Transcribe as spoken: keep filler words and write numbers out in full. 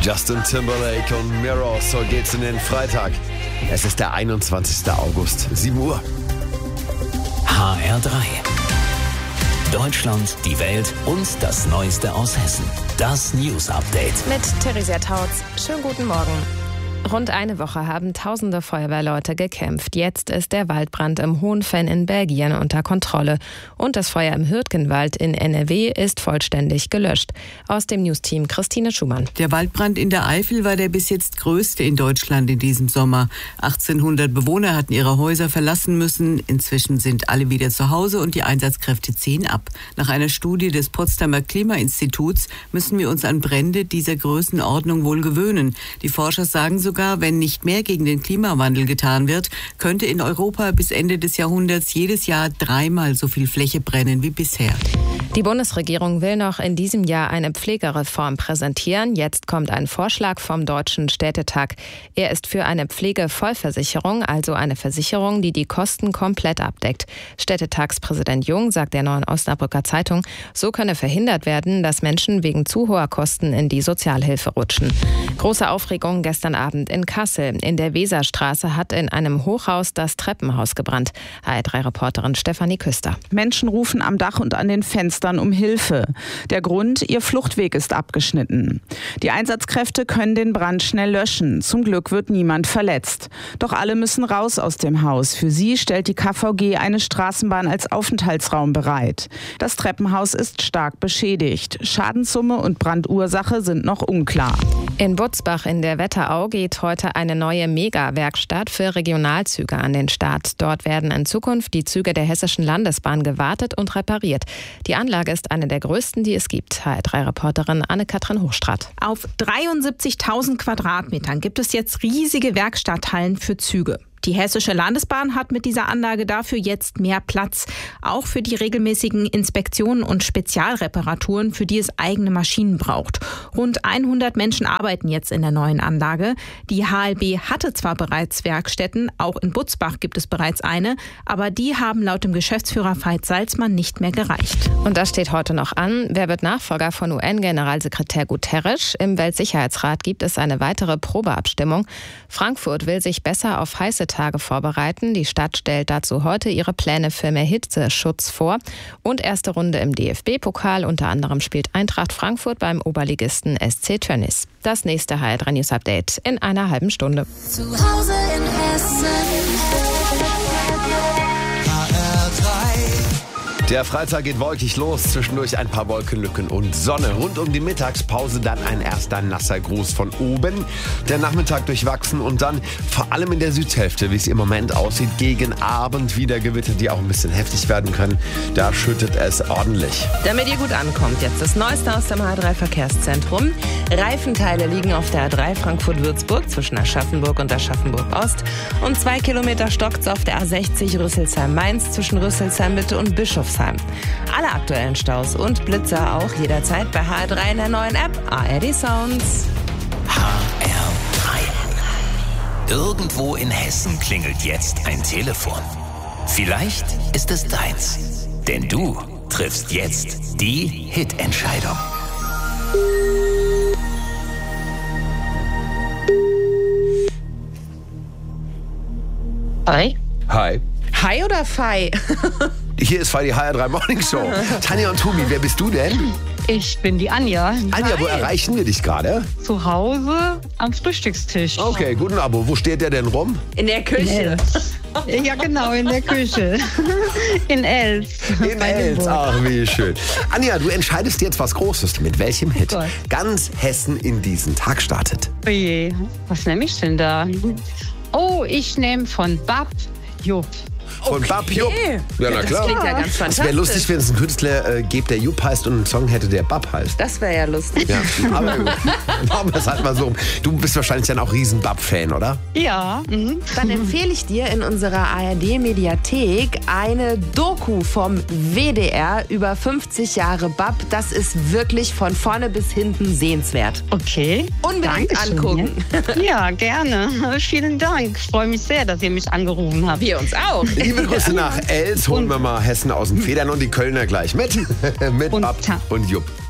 Justin Timberlake und Mirror, so geht's in den Freitag. Es ist der einundzwanzigster August, sieben Uhr. H R drei. Deutschland, die Welt und das Neueste aus Hessen. Das News Update. Mit Theresia Tautz. Schönen guten Morgen. Rund eine Woche haben tausende Feuerwehrleute gekämpft. Jetzt ist der Waldbrand im Hohenfenn in Belgien unter Kontrolle. Und das Feuer im Hürtgenwald in N R W ist vollständig gelöscht. Aus dem Newsteam Christine Schumann. Der Waldbrand in der Eifel war der bis jetzt größte in Deutschland in diesem Sommer. achtzehnhundert Bewohner hatten ihre Häuser verlassen müssen. Inzwischen sind alle wieder zu Hause und die Einsatzkräfte ziehen ab. Nach einer Studie des Potsdamer Klimainstituts müssen wir uns an Brände dieser Größenordnung wohl gewöhnen. Die Forscher sagen sogar, wenn nicht mehr gegen den Klimawandel getan wird, könnte in Europa bis Ende des Jahrhunderts jedes Jahr dreimal so viel Fläche brennen wie bisher. Die Bundesregierung will noch in diesem Jahr eine Pflegereform präsentieren. Jetzt kommt ein Vorschlag vom Deutschen Städtetag. Er ist für eine Pflegevollversicherung, also eine Versicherung, die die Kosten komplett abdeckt. Städtetagspräsident Jung sagt der Neuen Osnabrücker Zeitung, so könne verhindert werden, dass Menschen wegen zu hoher Kosten in die Sozialhilfe rutschen. Große Aufregung gestern Abend in Kassel. In der Weserstraße hat in einem Hochhaus das Treppenhaus gebrannt. H R drei Reporterin Stefanie Küster. Menschen rufen am Dach und an den Fenstern um Hilfe. Der Grund, ihr Fluchtweg ist abgeschnitten. Die Einsatzkräfte können den Brand schnell löschen. Zum Glück wird niemand verletzt. Doch alle müssen raus aus dem Haus. Für sie stellt die K V G eine Straßenbahn als Aufenthaltsraum bereit. Das Treppenhaus ist stark beschädigt. Schadenssumme und Brandursache sind noch unklar. In Butzbach in der Wetterau geht heute eine neue Mega-Werkstatt für Regionalzüge an den Start. Dort werden in Zukunft die Züge der Hessischen Landesbahn gewartet und repariert. Die Anlage ist eine der größten, die es gibt. H R drei Reporterin Anne-Kathrin Hochstraat. Auf dreiundsiebzigtausend Quadratmetern gibt es jetzt riesige Werkstatthallen für Züge. Die Hessische Landesbahn hat mit dieser Anlage dafür jetzt mehr Platz. Auch für die regelmäßigen Inspektionen und Spezialreparaturen, für die es eigene Maschinen braucht. Rund hundert Menschen arbeiten jetzt in der neuen Anlage. Die H L B hatte zwar bereits Werkstätten, auch in Butzbach gibt es bereits eine, aber die haben laut dem Geschäftsführer Veit Salzmann nicht mehr gereicht. Und das steht heute noch an. Wer wird Nachfolger von U N-Generalsekretär Guterres? Im Weltsicherheitsrat gibt es eine weitere Probeabstimmung. Frankfurt will sich besser auf heiße Tage vorbereiten. Die Stadt stellt dazu heute ihre Pläne für mehr Hitzeschutz vor. Und erste Runde im D F B-Pokal. Unter anderem spielt Eintracht Frankfurt beim Oberligisten S C Tönnies. Das nächste H R drei News Update in einer halben Stunde. Zu Hause in Hessen. H R drei. Der Freitag geht wolkig los, zwischendurch ein paar Wolkenlücken und Sonne. Rund um die Mittagspause dann ein erster nasser Gruß von oben. Der Nachmittag durchwachsen und dann vor allem in der Südhälfte, wie es im Moment aussieht, gegen Abend wieder Gewitter, die auch ein bisschen heftig werden können. Da schüttet es ordentlich. Damit ihr gut ankommt, jetzt das Neueste aus dem H R drei Verkehrszentrum. Reifenteile liegen auf der A drei Frankfurt-Würzburg zwischen Aschaffenburg und Aschaffenburg-Ost. Und zwei Kilometer stockt's auf der A sechzig Rüsselsheim-Mainz zwischen Rüsselsheim-Mitte und Bischofsheim. Alle aktuellen Staus und Blitzer auch jederzeit bei H R drei in der neuen App A R D Sounds. H R drei. Irgendwo in Hessen klingelt jetzt ein Telefon. Vielleicht ist es deins. Denn du triffst jetzt die Hitentscheidung. Hi. Hi. Hi oder Fei? Hier ist die H R drei Morning Show. Tanja und Tobi, wer bist du denn? Ich bin die Anja. Anja, wo erreichen wir dich gerade? Zu Hause am Frühstückstisch. Okay, guten Abo. Wo steht der denn rum? In der Küche. Ja, genau, in der Küche. In Els. In Els, ach wie schön. Anja, du entscheidest jetzt was Großes. Mit welchem Hit Gott. ganz Hessen in diesen Tag startet? Oh je, was nehme ich denn da? Oh, ich nehme von Bab Jupp. Von Okay. Bab Jupp. Ja, na Das klar. klingt ja ganz Es fantastisch. wäre lustig, wenn es einen Künstler äh, gibt, der Jupp heißt und einen Song hätte, der Bab heißt. Das wäre ja lustig. Ja, aber gut. Machen wir es halt mal so. Du bist wahrscheinlich dann auch riesen Bab-Fan, oder? Ja. Mhm. Dann empfehle ich dir in unserer A R D-Mediathek eine Doku vom W D R über fünfzig Jahre Bab. Das ist wirklich von vorne bis hinten sehenswert. Okay. Unbedingt Dankeschön, angucken. Ja, gerne. Vielen Dank. Ich freue mich sehr, dass ihr mich angerufen habt. Wir uns auch. Liebe Grüße nach Els. Holen wir mal Hessen aus den Federn und die Kölner gleich mit. Mit Und Bab Ta- und Jupp.